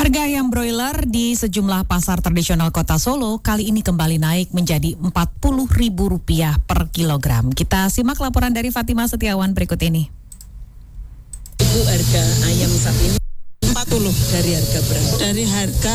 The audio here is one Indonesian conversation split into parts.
Harga ayam broiler di sejumlah pasar tradisional Kota Solo kali ini kembali naik menjadi Rp40.000 per kilogram. Kita simak laporan dari Fatima Setiawan berikut ini. Ibu, harga ayam saat ini 40 dari harga beras. Dari harga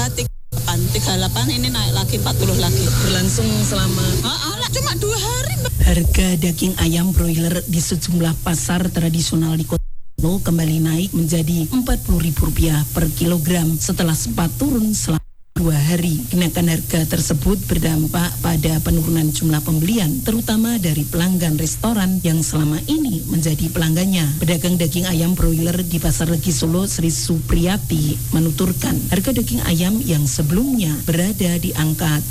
38 ini naik lagi 40 lagi. Berlangsung selama cuma 2 hari. Harga daging ayam broiler di sejumlah pasar tradisional di Kota Solo kembali naik menjadi Rp40.000 per kilogram setelah sempat turun selama 2 hari. Kenaikan harga tersebut berdampak pada penurunan jumlah pembelian, terutama dari pelanggan restoran yang selama ini menjadi pelanggannya. Pedagang daging ayam broiler di Pasar Legi Solo, Sri Supriyati, menuturkan harga daging ayam yang sebelumnya berada di angka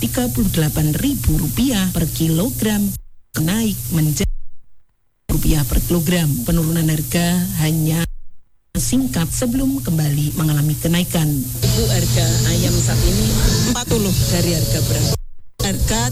Rp38.000 per kilogram naik menjadi Rp40.000 per kilogram. Penurunan harga hanya singkat sebelum kembali mengalami kenaikan. Ibu, harga ayam saat ini 40 dari harga beras. Harga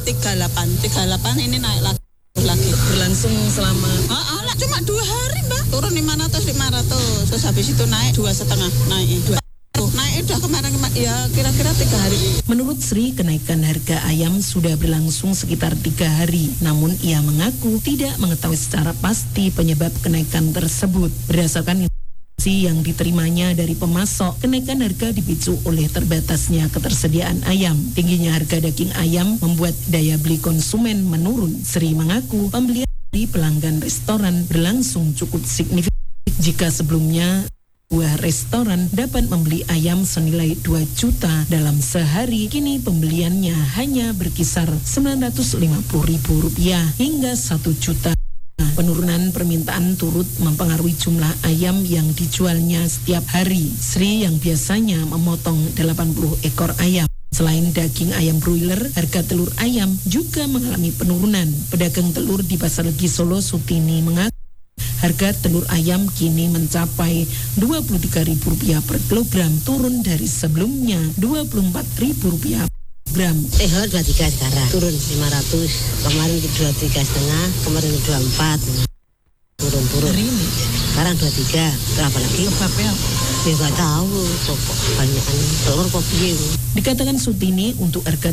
38 ini naik lagi. Berlangsung selama cuma 2 hari, Mbak. Turun 500. Terus habis itu naik 2,5 naik. Naik udah kemarin ya kira-kira 3 hari. Menurut Sri, kenaikan harga ayam sudah berlangsung sekitar 3 hari. Namun ia mengaku tidak mengetahui secara pasti penyebab kenaikan tersebut. Berdasarkan informasi yang diterimanya dari pemasok, kenaikan harga dipicu oleh terbatasnya ketersediaan ayam. Tingginya harga daging ayam membuat daya beli konsumen menurun. Sri mengaku pembelian dari pelanggan restoran berlangsung cukup signifikan. Jika sebelumnya sebuah restoran dapat membeli ayam senilai 2 juta dalam sehari, kini pembeliannya hanya berkisar Rp950.000 hingga 1 juta. Penurunan permintaan turut mempengaruhi jumlah ayam yang dijualnya setiap hari. Sri yang biasanya memotong 80 ekor ayam. Selain daging ayam broiler, harga telur ayam juga mengalami penurunan. Pedagang telur di Pasar Legi Solo, Sutini, mengaku harga telur ayam kini mencapai Rp23.000 per kilogram, turun dari sebelumnya Rp24.000 per kilogram. 23 sekarang, turun 500, kemarin 23,5, kemarin 24, turun. Hari ini? Sekarang 23, berapa lagi? Sebabnya? Ya nggak tahu, banyak telur kok piye. Dikatakan Sutini untuk harga